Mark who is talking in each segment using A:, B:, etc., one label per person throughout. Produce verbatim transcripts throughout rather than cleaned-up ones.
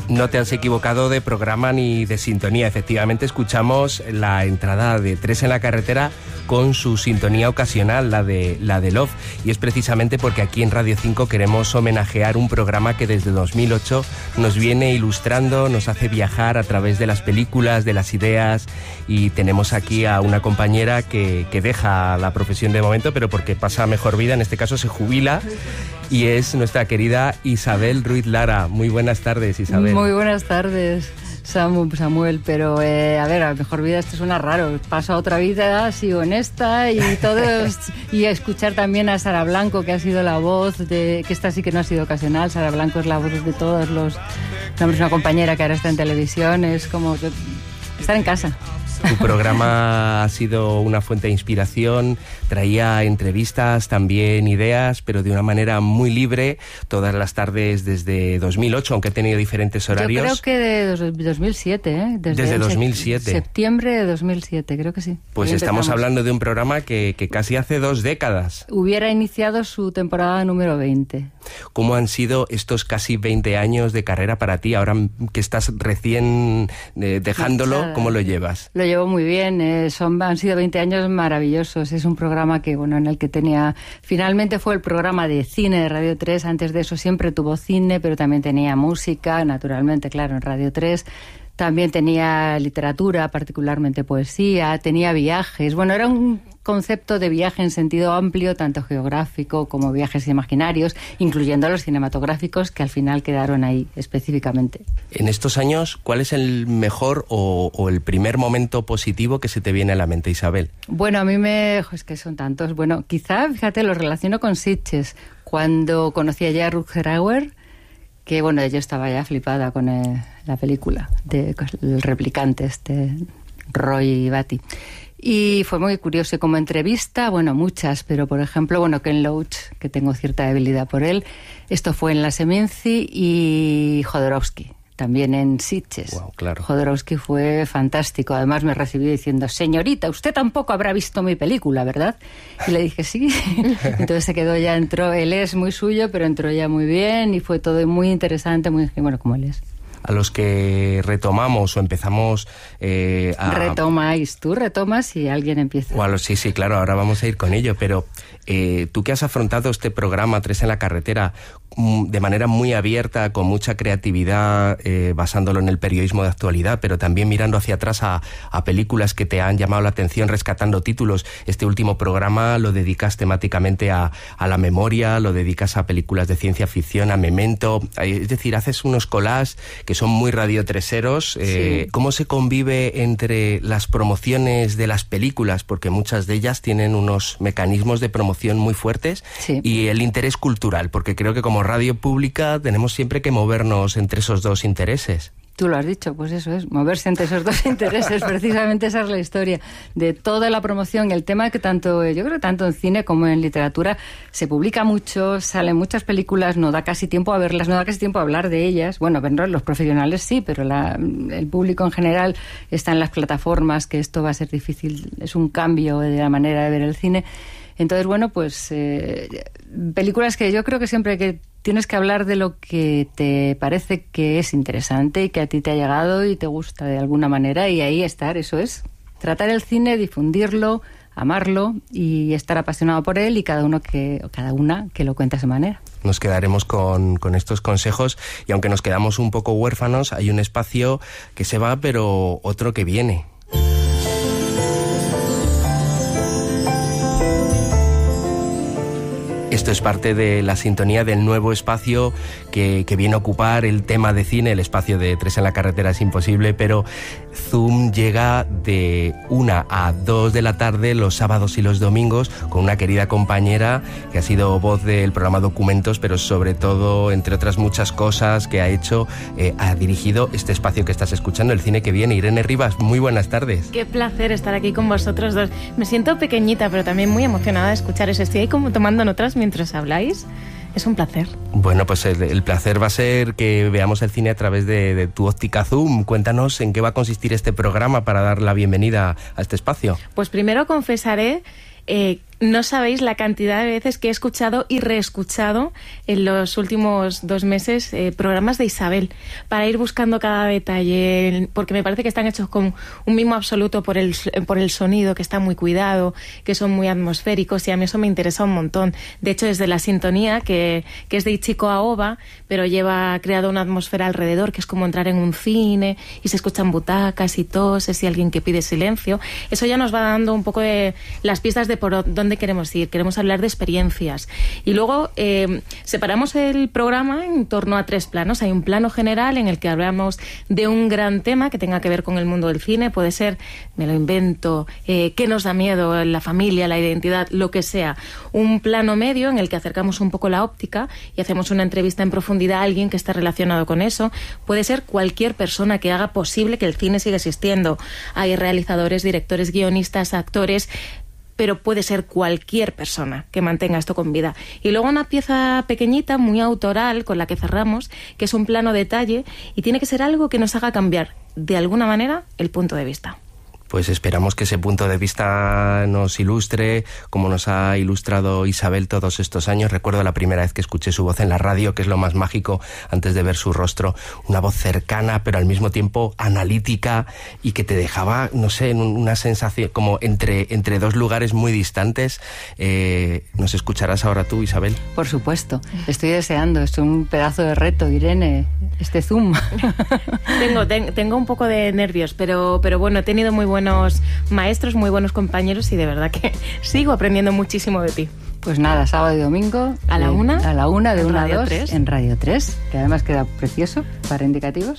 A: No te has equivocado de programa ni de sintonía. Efectivamente, escuchamos la entrada de Tres en la Carretera con su sintonía ocasional, la de, la de Love. Y es precisamente porque aquí en Radio cinco queremos homenajear un programa que desde dos mil ocho nos viene ilustrando, nos hace viajar a través de las películas, de las ideas. Y tenemos aquí a una compañera que, que deja la profesión de momento, pero porque pasa mejor vida, en este caso se jubila. Y es nuestra querida Isabel Ruiz Lara. Muy buenas tardes, Isabel.
B: Muy buenas tardes, Samu, Samuel. Pero, eh, a ver, a mejor vida esto suena raro. Paso a otra vida, sigo en esta y todos... y a escuchar también a Sara Blanco, que ha sido la voz de... que esta sí que no ha sido ocasional. Sara Blanco es la voz de todos los... es una compañera que ahora está en televisión. Es como estar en casa.
A: Tu programa ha sido una fuente de inspiración, traía entrevistas, también ideas, pero de una manera muy libre, todas las tardes desde dos mil ocho, aunque he tenido diferentes horarios.
B: Yo creo que de dos mil siete, ¿eh? Desde,
A: desde dos mil siete.
B: Septiembre de dos mil siete, creo que sí.
A: Pues
B: Ahí
A: estamos
B: empezamos.
A: hablando de un programa que, que casi hace dos décadas.
B: Hubiera iniciado su temporada número veinte.
A: ¿Cómo han sido estos casi veinte años de carrera para ti? Ahora que estás recién eh, dejándolo,
B: Marchada.
A: ¿Cómo lo llevas?
B: Lo llevo muy bien, eh, son, han sido veinte años maravillosos. Es un programa que, bueno, en el que tenía... Finalmente fue el programa de cine de Radio tres. Antes de eso siempre tuvo cine, pero también tenía música, naturalmente, claro, en Radio tres. También tenía literatura, particularmente poesía, tenía viajes. Bueno, era un concepto de viaje en sentido amplio, tanto geográfico como viajes imaginarios, incluyendo los cinematográficos, que al final quedaron ahí específicamente.
A: En estos años, ¿cuál es el mejor o, o el primer momento positivo que se te viene a la mente, Isabel?
B: Bueno, a mí me... es que son tantos. Bueno, quizá, fíjate, lo relaciono con Sitges. Cuando conocí a ya Rutger Hauer, que bueno, yo estaba ya flipada con eh, la película de el replicante, este Roy Batty. Y fue muy curioso. Y como entrevista, bueno, muchas, pero por ejemplo, bueno, Ken Loach, que tengo cierta debilidad por él, esto fue en La Seminci, y Jodorowsky, también en Sitges.
A: Wow, claro.
B: Jodorowsky fue fantástico. Además me recibió diciendo: señorita, usted tampoco habrá visto mi película, ¿verdad? Y le dije sí. Entonces se quedó ya, entró, él es muy suyo, pero entró ya muy bien y fue todo muy interesante, muy bueno, como él es.
A: A los que retomamos o empezamos eh, a...
B: Retomáis, tú retomas y alguien empieza.
A: O a los, sí, sí, claro, ahora vamos a ir con ello, pero eh, tú que has afrontado este programa Tres en la Carretera de manera muy abierta, con mucha creatividad, eh, basándolo en el periodismo de actualidad, pero también mirando hacia atrás a, a películas que te han llamado la atención, rescatando títulos. Este último programa lo dedicas temáticamente a, a la memoria, lo dedicas a películas de ciencia ficción, a Memento, es decir, haces unos collages que son muy radiotreseros. Eh, sí. ¿Cómo se convive entre las promociones de las películas? Porque muchas de ellas tienen unos mecanismos de promoción muy fuertes, sí. Y el interés cultural, porque creo que como radio pública tenemos siempre que movernos entre esos dos intereses.
B: Tú lo has dicho, pues eso es, moverse entre esos dos intereses. Precisamente esa es la historia de toda la promoción. El tema que tanto, yo creo que tanto en cine como en literatura se publica mucho, salen muchas películas, no da casi tiempo a verlas, no da casi tiempo a hablar de ellas. Bueno, los profesionales sí, pero la, el público en general está en las plataformas, que esto va a ser difícil, es un cambio de la manera de ver el cine. Entonces, bueno, pues eh, películas que yo creo que siempre que tienes que hablar de lo que te parece que es interesante y que a ti te ha llegado y te gusta de alguna manera, y ahí estar, eso es. Tratar el cine, difundirlo, amarlo y estar apasionado por él, y cada uno que, o cada una que lo cuente a su manera.
A: Nos quedaremos con, con estos consejos, y aunque nos quedamos un poco huérfanos, hay un espacio que se va, pero otro que viene. Esto es parte de la sintonía del nuevo espacio que, que viene a ocupar el tema de cine. El espacio de Tres en la Carretera es imposible, pero Zoom llega de una a dos de la tarde los sábados y los domingos con una querida compañera que ha sido voz del programa Documentos, pero sobre todo, entre otras muchas cosas que ha hecho, eh, ha dirigido este espacio que estás escuchando, El Cine que Viene. Irene Rivas, muy buenas tardes.
C: Qué placer estar aquí con vosotros dos. Me siento pequeñita, pero también muy emocionada de escuchar eso. Estoy ahí como tomando notas mientras habláis. Es un placer.
A: Bueno, pues el, el placer va a ser que veamos el cine a través de, de tu óptica Zoom. Cuéntanos en qué va a consistir este programa para dar la bienvenida a este espacio.
C: Pues primero confesaré eh, No sabéis la cantidad de veces que he escuchado y reescuchado en los últimos dos meses eh, programas de Isabel, para ir buscando cada detalle, porque me parece que están hechos con un mimo absoluto por el, por el sonido, que está muy cuidado, que son muy atmosféricos, y a mí eso me interesa un montón. De hecho, desde la sintonía, que, que es de Ichiko Aoba, pero lleva creado una atmosfera alrededor, que es como entrar en un cine, y se escuchan butacas y toses y alguien que pide silencio. Eso ya nos va dando un poco de las pistas de por dónde queremos ir. Queremos hablar de experiencias. Y luego eh, separamos el programa en torno a tres planos. Hay un plano general en el que hablamos de un gran tema que tenga que ver con el mundo del cine. Puede ser, me lo invento, eh, qué nos da miedo, la familia, la identidad, lo que sea. Un plano medio en el que acercamos un poco la óptica y hacemos una entrevista en profundidad a alguien que esté relacionado con eso. Puede ser cualquier persona que haga posible que el cine siga existiendo. Hay realizadores, directores, guionistas, actores, pero puede ser cualquier persona que mantenga esto con vida. Y luego una pieza pequeñita, muy autoral, con la que cerramos, que es un plano detalle, y tiene que ser algo que nos haga cambiar, de alguna manera, el punto de vista.
A: Pues esperamos que ese punto de vista nos ilustre, como nos ha ilustrado Isabel todos estos años. Recuerdo la primera vez que escuché su voz en la radio, que es lo más mágico, antes de ver su rostro. Una voz cercana, pero al mismo tiempo analítica, y que te dejaba, no sé, una sensación como entre, entre dos lugares muy distantes. Eh, ¿Nos escucharás ahora tú, Isabel?
B: Por supuesto. Estoy deseando. Es un pedazo de reto, Irene, este Zoom.
C: tengo, ten, tengo un poco de nervios, pero, pero bueno, he tenido muy buenos maestros, muy buenos compañeros, y de verdad que sigo aprendiendo muchísimo de ti.
B: Pues nada, sábado y domingo.
C: ¿A la una?
B: A la una, de una a dos,
C: tres.
B: En Radio tres, que además queda precioso para indicativos.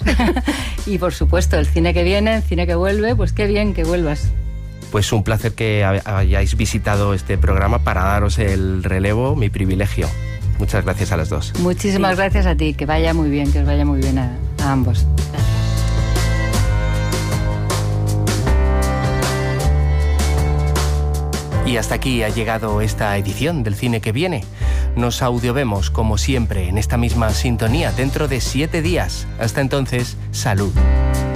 B: Y por supuesto, el cine que viene, el cine que vuelve, pues qué bien que vuelvas.
A: Pues un placer que hayáis visitado este programa para daros el relevo, mi privilegio. Muchas gracias a las dos.
B: Muchísimas
C: sí.
B: gracias a ti, que vaya muy bien, que os vaya muy bien a, a ambos.
A: Y hasta aquí ha llegado esta edición del Cine que Viene. Nos audiovemos, como siempre, en esta misma sintonía dentro de siete días. Hasta entonces, salud.